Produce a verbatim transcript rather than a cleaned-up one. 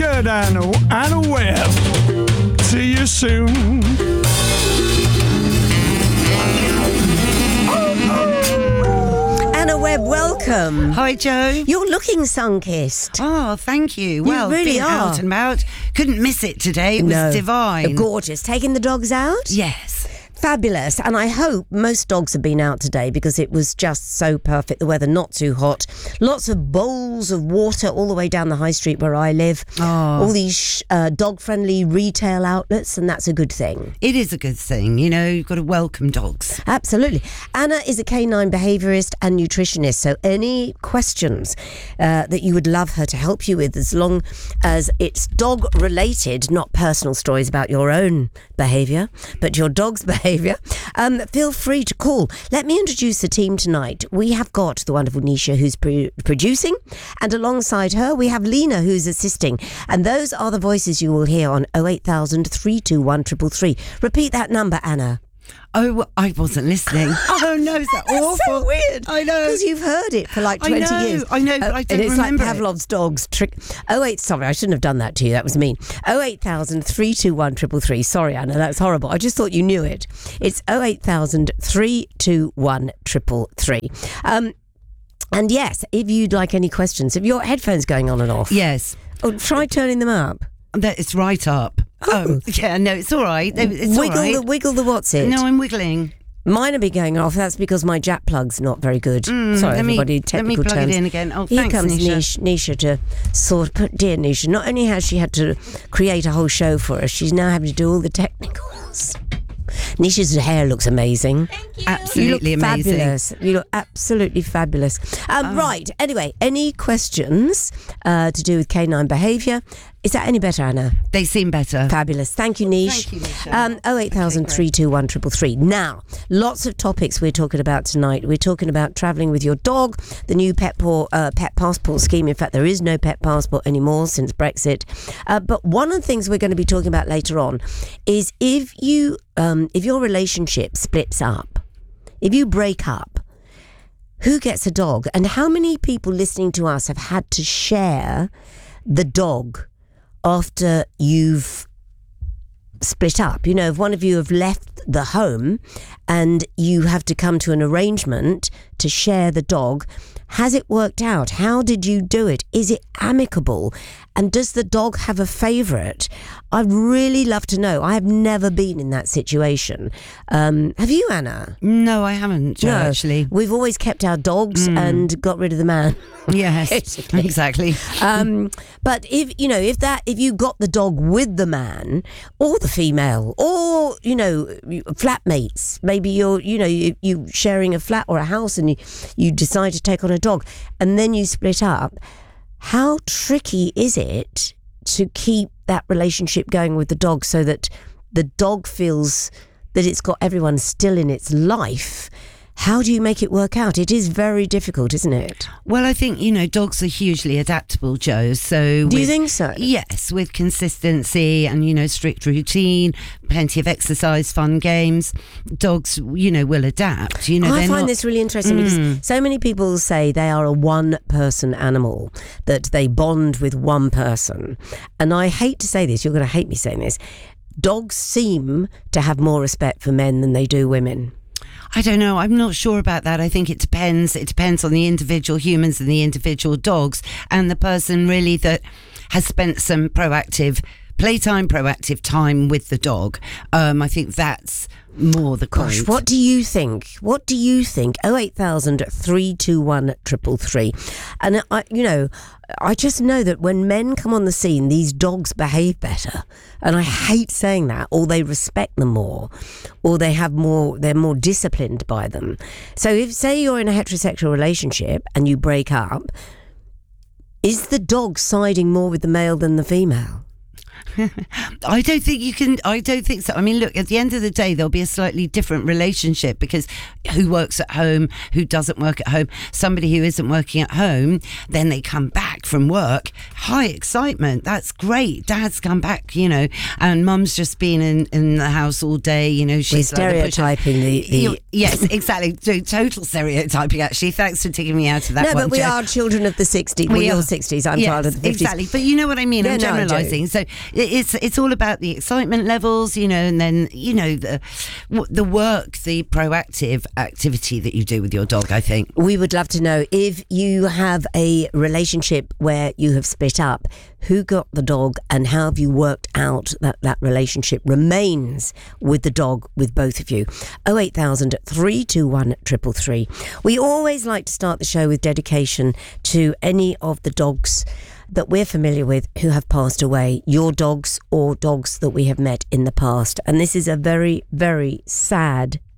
good, Anna. Anna Webb. See you soon. Anna Webb, welcome. Hi, Joe. You're looking sun-kissed. Oh, thank you. You Well, really being are. out and about. Couldn't miss it today. It No. was divine. Gorgeous. Taking the dogs out? Yes. Fabulous. And I hope most dogs have been out today because it was just so perfect. The weather not too hot. Lots of bowls of water all the way down the high street where I live. Oh. All these uh, dog-friendly retail outlets, and that's a good thing. It is a good thing. You know, you've got to welcome dogs. Absolutely. Anna is a canine behaviourist and nutritionist, so any questions uh, that you would love her to help you with, as long as it's dog-related, not personal stories about your own behaviour, but your dog's behaviour, um, feel free to call. Let me introduce the team tonight. We have got the wonderful Nisha, who's pre- producing, and alongside her we have Lena, who's assisting, and those are the voices you will hear on oh eight thousand, three two one, three three three. Repeat that number, Anna. Oh, I wasn't listening. Oh, no, is that awful? That's so weird. I know. Because you've heard it for like twenty I know, years. I know, but Uh, I don't And it's remember like it. Pavlov's dog's trick. Oh, eight, sorry, I shouldn't have done that to you. That was mean. oh eight thousand, three two one, three three three. Sorry, Anna, that's horrible. I just thought you knew it. It's oh eight thousand, three two one, three three three. Um, and yes, if you'd like any questions, have your headphones going on and off? Yes. Oh, try turning them up. That it's right up. Oh, yeah, no, it's all right. It's wiggle all right. the wiggle the what's it? No, I'm wiggling. Mine will be going off. That's because my jack plug's not very good. Mm, Sorry, let me- everybody. let me Technical plug it terms. in again. Oh, Here thanks, comes Nisha. Nisha, Nisha to sort. Put dear Nisha. Not only has she had to create a whole show for us, she's now having to do all the technicals. Nisha's hair looks amazing. Absolutely you look amazing. fabulous. You look absolutely fabulous. Um, Oh. Right. Anyway, any questions uh, to do with canine behaviour? Is that any better, Anna? They seem better. Fabulous. Thank you, Nish. Thank you, Nisha. Um, oh eight thousand, three two one, three three three. Now, lots of topics we're talking about tonight. We're talking about travelling with your dog, the new pet, por- uh, pet passport scheme. In fact, there is no pet passport anymore since Brexit. Uh, but one of the things we're going to be talking about later on is if you, um, if your relationship splits up, if you break up, who gets a dog? And how many people listening to us have had to share the dog after you've split up? You know, if one of you have left the home and you have to come to an arrangement to share the dog, has it worked out? How did you do it? Is it amicable? And does the dog have a favourite? I'd really love to know. I have never been in that situation. Um, have you, Anna? No, I haven't, Joe, No, actually. We've always kept our dogs Mm. and got rid of the man. Yes, Basically. exactly. Um, but if you know, if that, if you got the dog with the man or the female, or you know, flatmates, maybe you're, you know, you, you sharing a flat or a house, and you, you decide to take on a dog, and then you split up. How tricky is it to keep that relationship going with the dog so that the dog feels that it's got everyone still in its life? How do you make it work out? It is very difficult, isn't it? Well, I think, you know, dogs are hugely adaptable, Joe. So Do you with- think so? Yes, with consistency and, you know, strict routine, plenty of exercise, fun games, dogs, you know, will adapt. You know, I they're find not- this really interesting Mm. because so many people say they are a one-person animal, that they bond with one person. And I hate to say this, you're going to hate me saying this, dogs seem to have more respect for men than they do women. I don't know. I'm not sure about that. I think it depends. It depends on the individual humans and the individual dogs and the person really that has spent some proactive playtime, proactive time with the dog. Um, I think that's more the Gosh, point. what do you think? What do you think? oh eight thousand, three two one, three three three. And, I, you know, I just know that when men come on the scene, these dogs behave better. And I hate saying that, or they respect them more, or they have more, they're more disciplined by them. So if, say you're in a heterosexual relationship and you break up, is the dog siding more with the male than the female? I don't think you can. I don't think so. I mean, look, at the end of the day, there'll be a slightly different relationship because who works at home, who doesn't work at home, somebody who isn't working at home, then they come back from work, high excitement. That's great. Dad's come back, you know, and mum's just been in, in the house all day, you know, she's We're stereotyping the, the... Yes, exactly. Total stereotyping, actually. Thanks for taking me out of that no, one. No, but we Jo. are children of the sixties. Well, you're sixties, I'm yes, child of the fifties. Exactly. But you know what I mean? Yeah, I'm no, generalising. So it's it's all about the excitement levels, you know, and then, you know, the the work, the proactive activity that you do with your dog, I think. We would love to know if you have a relationship where you have split up, who got the dog and how have you worked out that that relationship remains with the dog, with both of you? oh eight thousand, three two one, three three three. We always like to start the show with dedication to any of the dogs that we're familiar with who have passed away, your dogs or dogs that we have met in the past. And this is a very, very sad